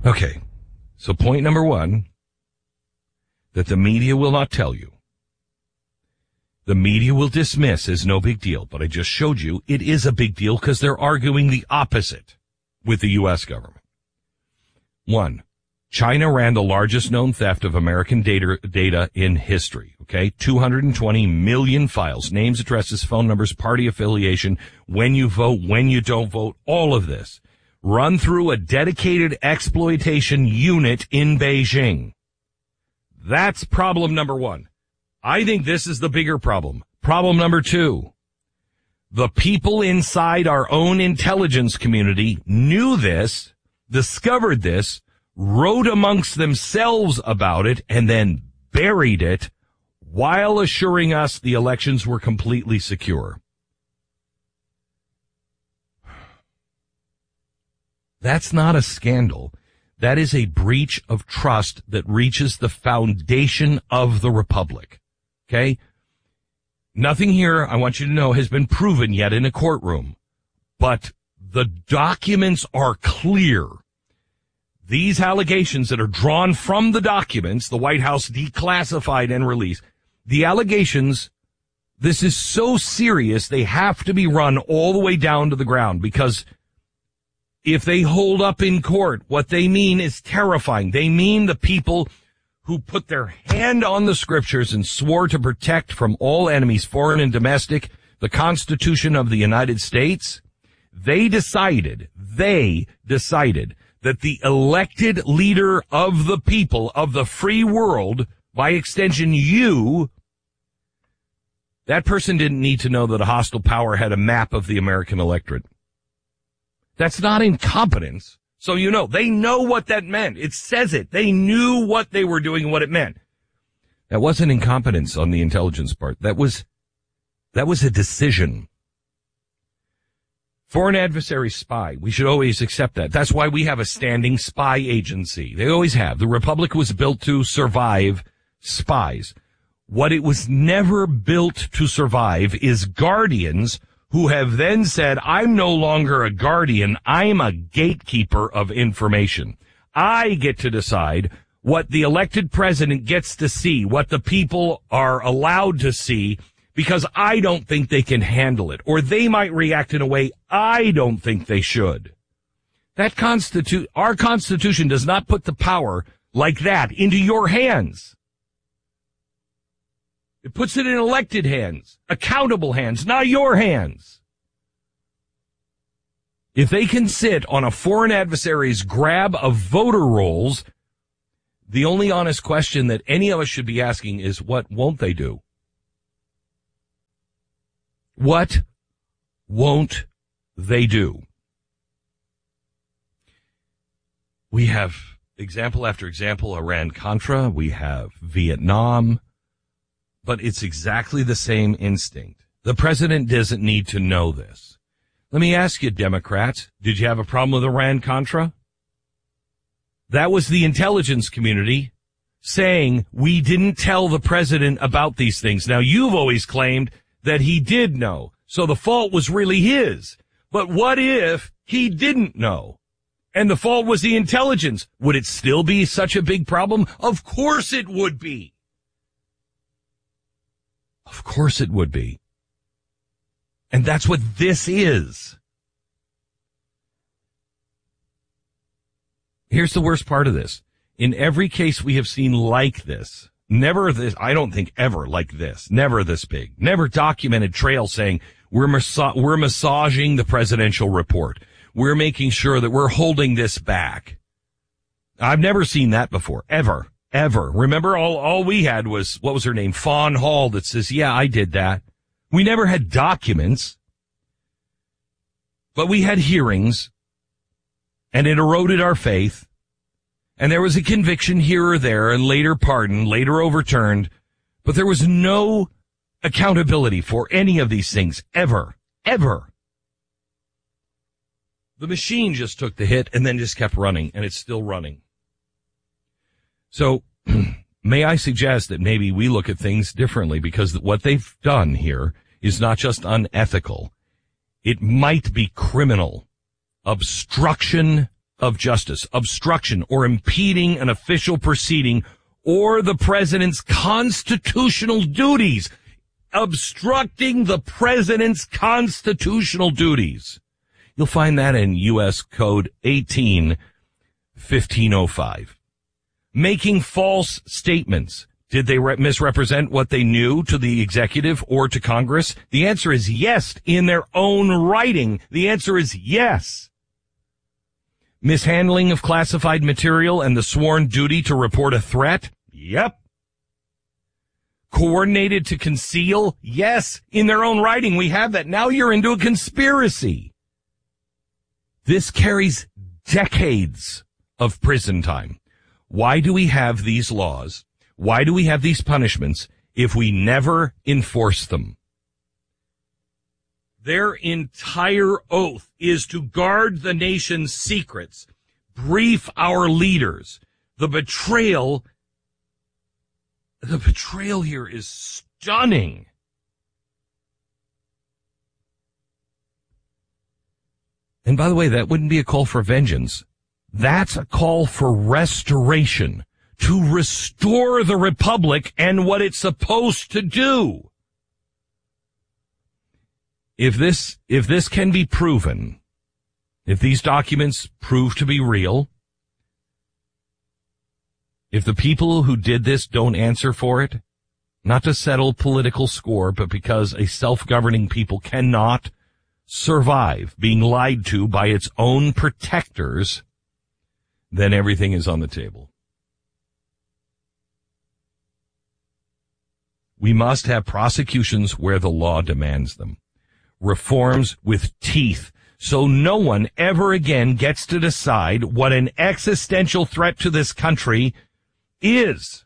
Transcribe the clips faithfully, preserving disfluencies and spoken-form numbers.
Okay, so point number one, that the media will not tell you. The media will dismiss as no big deal, but I just showed you it is a big deal because they're arguing the opposite with the U S government. One, China ran the largest known theft of American data, data in history, okay? two hundred twenty million files, names, addresses, phone numbers, party affiliation, when you vote, when you don't vote, all of this. Run through a dedicated exploitation unit in Beijing. That's problem number one. I think this is the bigger problem. Problem number two. The people inside our own intelligence community knew this, discovered this, wrote amongst themselves about it, and then buried it while assuring us the elections were completely secure. That's not a scandal. That is a breach of trust that reaches the foundation of the republic. Okay? Nothing here, I want you to know, has been proven yet in a courtroom. But the documents are clear. These allegations that are drawn from the documents, the White House declassified and released, the allegations, this is so serious, they have to be run all the way down to the ground, because if they hold up in court, what they mean is terrifying. They mean the people who put their hand on the scriptures and swore to protect from all enemies, foreign and domestic, the Constitution of the United States. They decided, they decided that the elected leader of the people of the free world, by extension you, that person didn't need to know that a hostile power had a map of the American electorate. That's not incompetence. So you know, they know what that meant. It says it. They knew what they were doing and what it meant. That wasn't incompetence on the intelligence part. That was, that was a decision. Foreign adversary spy. We should always accept that. That's why we have a standing spy agency. They always have. The Republic was built to survive spies. What it was never built to survive is guardians who have then said, I'm no longer a guardian, I'm a gatekeeper of information. I get to decide what the elected president gets to see, what the people are allowed to see, because I don't think they can handle it, or they might react in a way I don't think they should. That constitute, our Constitution does not put the power like that into your hands. It puts it in elected hands, accountable hands, not your hands. If they can sit on a foreign adversary's grab of voter rolls, the only honest question that any of us should be asking is, what won't they do? What won't they do? We have example after example, Iran-Contra, we have Vietnam, but it's exactly the same instinct. The president doesn't need to know this. Let me ask you, Democrats, did you have a problem with Iran-Contra? That was the intelligence community saying we didn't tell the president about these things. Now, you've always claimed that he did know, so the fault was really his. But what if he didn't know? And the fault was the intelligence. Would it still be such a big problem? Of course it would be. Of course it would be. And that's what this is. Here's the worst part of this. In every case we have seen like this, never this, I don't think ever like this, never this big, never documented trail saying we're massa- we're massaging the presidential report. We're making sure that we're holding this back. I've never seen that before, ever. Ever. Remember, all, all we had was, what was her name? Fawn Hall that says, yeah, I did that. We never had documents, but we had hearings, and it eroded our faith, and there was a conviction here or there, and later pardoned, later overturned, but there was no accountability for any of these things, ever, ever. The machine just took the hit and then just kept running, and it's still running. So, may I suggest that maybe we look at things differently, because what they've done here is not just unethical. It might be criminal. Obstruction of justice, obstruction, or impeding an official proceeding or the president's constitutional duties. Obstructing the president's constitutional duties. You'll find that in U S Code eighteen fifteen oh five. Making false statements. Did they re- misrepresent what they knew to the executive or to Congress? The answer is yes. In their own writing, the answer is yes. Mishandling of classified material and the sworn duty to report a threat? Yep. Coordinated to conceal? Yes. In their own writing, we have that. Now you're into a conspiracy. This carries decades of prison time. Why do we have these laws? Why do we have these punishments if we never enforce them? Their entire oath is to guard the nation's secrets, brief our leaders. The betrayal The betrayal here is stunning. And by the way, that wouldn't be a call for vengeance. That's a call for restoration, to restore the republic and what it's supposed to do. If this, if this can be proven, if these documents prove to be real, if the people who did this don't answer for it, not to settle political score, but because a self-governing people cannot survive being lied to by its own protectors, then everything is on the table. We must have prosecutions where the law demands them. Reforms with teeth, so no one ever again gets to decide what an existential threat to this country is.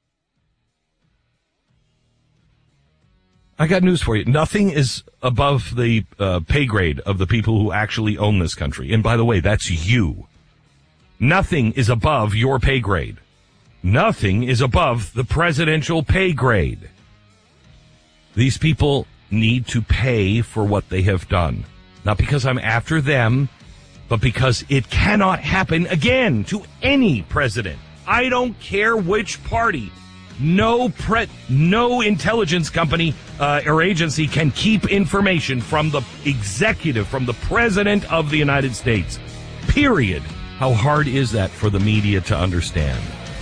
I got news for you. Nothing is above the uh, pay grade of the people who actually own this country. And by the way, that's you. Nothing is above your pay grade. Nothing is above the presidential pay grade. These people need to pay for what they have done. Not because I'm after them, but because it cannot happen again to any president. I don't care which party. No pre- no intelligence company uh, or agency can keep information from the executive, from the president of the United States. Period. How hard is that for the media to understand?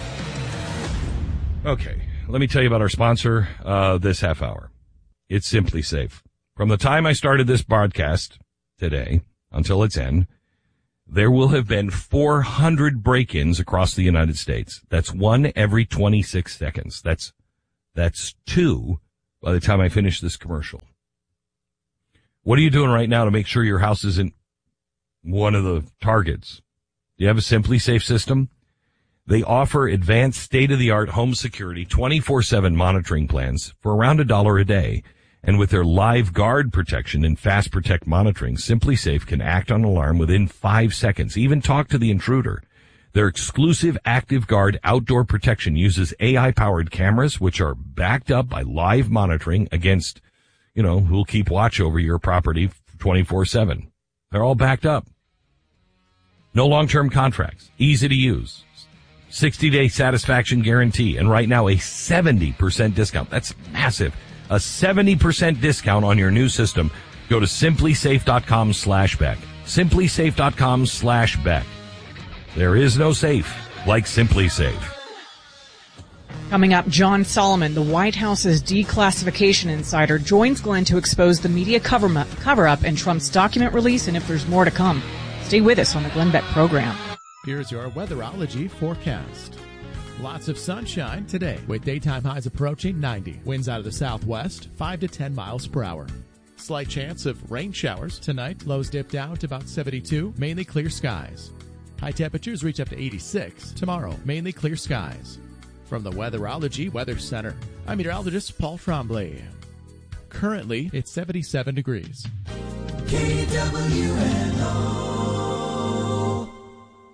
Okay, let me tell you about our sponsor uh, this half hour. It's Simply Safe. From the time I started this broadcast today until its end, there will have been four hundred break-ins across the United States. That's one every twenty-six seconds. That's, that's two by the time I finish this commercial. What are you doing right now to make sure your house isn't one of the targets? Do you have a Simply Safe system? They offer advanced state-of-the-art home security twenty-four seven monitoring plans for around a dollar a day. And with their Live Guard protection and Fast Protect monitoring, Simply Safe can act on alarm within five seconds, even talk to the intruder. Their exclusive Active Guard outdoor protection uses A I-powered cameras, which are backed up by live monitoring against, you know, who'll keep watch over your property twenty-four seven. They're all backed up. No long-term contracts. Easy to use. sixty-day satisfaction guarantee. And right now, a seventy percent discount. That's massive. A seventy percent discount on your new system. Go to simplysafe.com slash Beck. Simplysafe.com slash Beck. There is no safe like Simply Safe. Coming up, John Solomon, the White House's declassification insider, joins Glenn to expose the media cover-up, cover-up and Trump's document release, and if there's more to come. Stay with us on the Glenn Beck program. Here's your weatherology forecast. Lots of sunshine today with daytime highs approaching ninety. Winds out of the southwest, five to ten miles per hour. Slight chance of rain showers tonight. Lows dip down to about seventy-two. Mainly clear skies. High temperatures reach up to eighty-six. Tomorrow, mainly clear skies. From the Weatherology Weather Center, I'm meteorologist Paul Tremblay. Currently, it's seventy-seven degrees. K W N O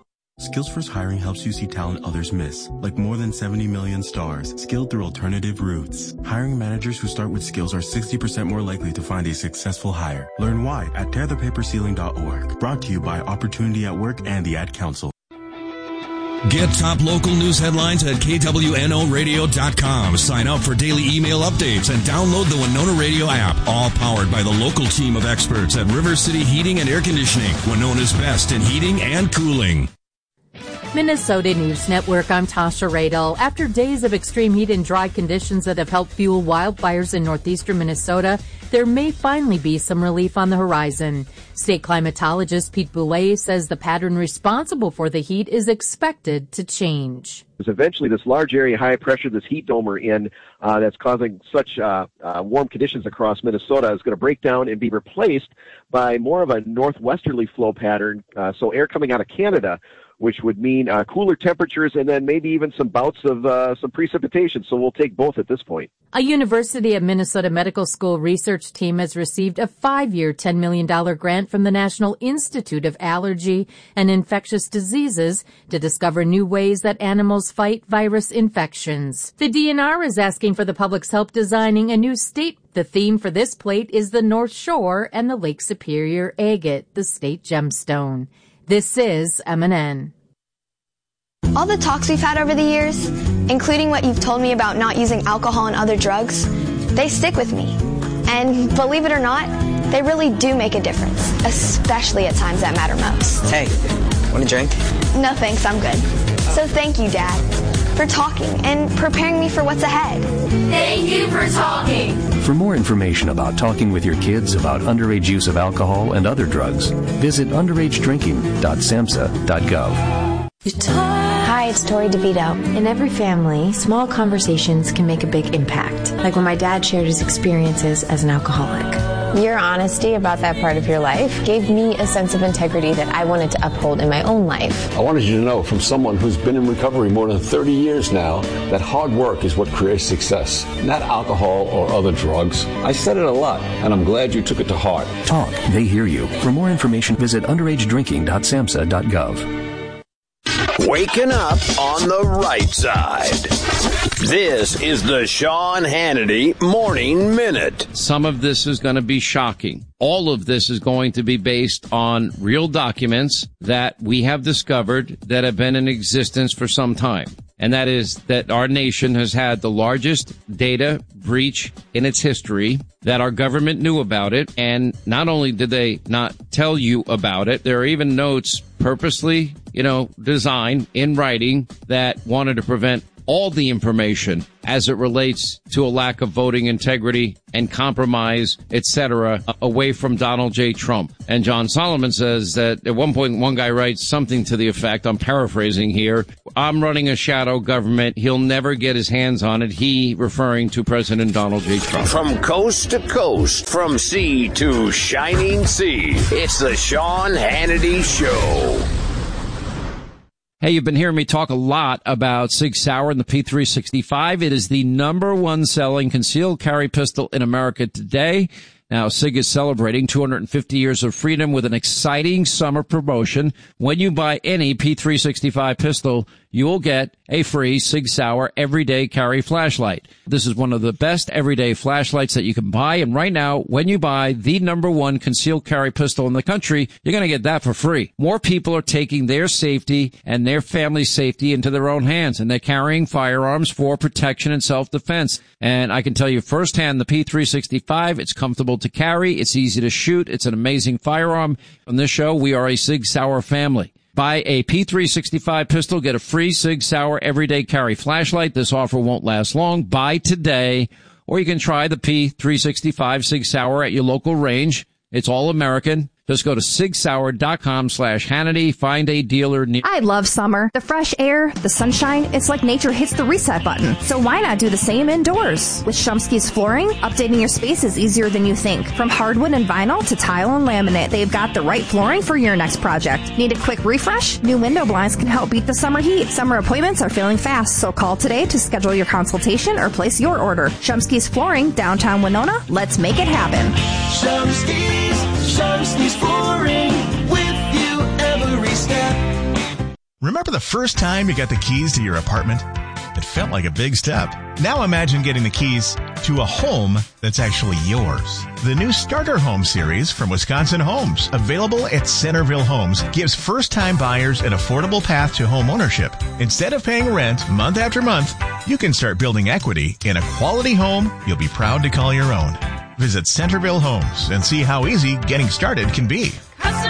Skills First Hiring helps you see talent others miss, like more than seventy million stars, skilled through alternative routes. Hiring managers who start with skills are sixty percent more likely to find a successful hire. Learn why at tear the paper ceiling dot org. Brought to you by Opportunity at Work and the Ad Council. Get top local news headlines at K W N O radio dot com. Sign up for daily email updates and download the Winona Radio app. All powered by the local team of experts at River City Heating and Air Conditioning, Winona's best in heating and cooling. Minnesota News Network, I'm Tasha Radel. After days of extreme heat and dry conditions that have helped fuel wildfires in northeastern Minnesota, there may finally be some relief on the horizon. State climatologist Pete Boulay says the pattern responsible for the heat is expected to change. Eventually, this large area high pressure, this heat dome we're in, uh, that's causing such uh, uh, warm conditions across Minnesota is going to break down and be replaced by more of a northwesterly flow pattern. Uh, so air coming out of Canada, which would mean uh, cooler temperatures and then maybe even some bouts of uh, some precipitation. So we'll take both at this point. A University of Minnesota Medical School research team has received a five-year, ten million dollars grant from the National Institute of Allergy and Infectious Diseases to discover new ways that animals fight virus infections. The D N R is asking for the public's help designing a new state. The theme for this plate is the North Shore and the Lake Superior agate, the state gemstone. This is M N N. All the talks we've had over the years, including what you've told me about not using alcohol and other drugs, they stick with me. And believe it or not, they really do make a difference, especially at times that matter most. Hey, want a drink? No thanks, I'm good. So thank you, Dad, for talking and preparing me for what's ahead. Thank you for talking. For more information about talking with your kids about underage use of alcohol and other drugs, visit underage drinking dot samhsa dot gov. Hi, it's Tori DeVito. In every family, small conversations can make a big impact, like when my dad shared his experiences as an alcoholic. Your honesty about that part of your life gave me a sense of integrity that I wanted to uphold in my own life. I wanted you to know from someone who's been in recovery more than thirty years now that hard work is what creates success, not alcohol or other drugs. I said it a lot, and I'm glad you took it to heart. Talk, they hear you. For more information, visit underage drinking dot samhsa dot gov. Waking up on the right side. This is the Sean Hannity Morning Minute. Some of this is going to be shocking. All of this is going to be based on real documents that we have discovered that have been in existence for some time. And that is that our nation has had the largest data breach in its history, that our government knew about it. And not only did they not tell you about it, there are even notes purposely, you know, designed in writing that wanted to prevent all the information as it relates to a lack of voting integrity and compromise, et cetera, away from Donald J. Trump. And John Solomon says that at one point, one guy writes something to the effect, I'm paraphrasing here, I'm running a shadow government. He'll never get his hands on it. He referring to President Donald J. Trump. From coast to coast, from sea to shining sea, it's the Sean Hannity Show. Hey, you've been hearing me talk a lot about Sig Sauer and the P three sixty-five. It is the number one selling concealed carry pistol in America today. Now, Sig is celebrating two hundred fifty years of freedom with an exciting summer promotion. When you buy any P three sixty-five pistol, you'll get a free Sig Sauer everyday carry flashlight. This is one of the best everyday flashlights that you can buy. And right now, when you buy the number one concealed carry pistol in the country, you're going to get that for free. More people are taking their safety and their family's safety into their own hands, and they're carrying firearms for protection and self-defense. And I can tell you firsthand, the P three sixty-five, it's comfortable to carry. It's easy to shoot. It's an amazing firearm. On this show, we are a Sig Sauer family. Buy a P three sixty-five pistol, get a free Sig Sauer everyday carry flashlight. This offer won't last long. Buy today, or you can try the P three sixty-five Sig Sauer at your local range. It's all American. Just go to sig sauer dot com slash Hannity. Find a dealer near. I love summer. The fresh air, the sunshine, it's like nature hits the reset button. So why not do the same indoors? With Shumsky's flooring, updating your space is easier than you think. From hardwood and vinyl to tile and laminate, they've got the right flooring for your next project. Need a quick refresh? New window blinds can help beat the summer heat. Summer appointments are filling fast, so call today to schedule your consultation or place your order. Shumsky's Flooring, downtown Winona. Let's make it happen. Shumsky's, Shumsky's Flooring, with you every step. Remember the first time you got the keys to your apartment? It felt like a big step. Now imagine getting the keys to a home that's actually yours. The new Starter Home series from Wisconsin Homes, available at Centerville Homes, gives first-time buyers an affordable path to home ownership. Instead of paying rent month after month, you can start building equity in a quality home you'll be proud to call your own. Visit Centerville Homes and see how easy getting started can be.